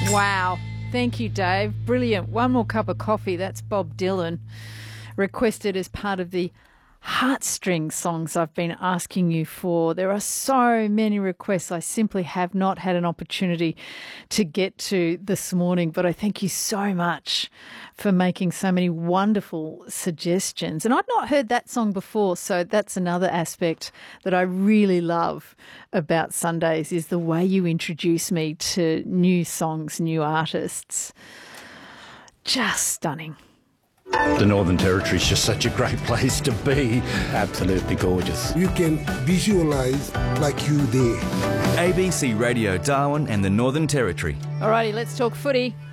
Wow. Thank you, Dave. Brilliant. One more cup of coffee. That's Bob Dylan, requested as part of the heartstring songs I've been asking you for. There are so many requests I simply have not had an opportunity to get to this morning, but I thank you so much for making so many wonderful suggestions. And I'd not heard that song before, so that's another aspect that I really love about Sundays, is the way you introduce me to new songs, new artists. Just stunning. The Northern Territory is just such a great place to be. Absolutely gorgeous. You can visualise like you there. ABC Radio Darwin and the Northern Territory. Alrighty, let's talk footy.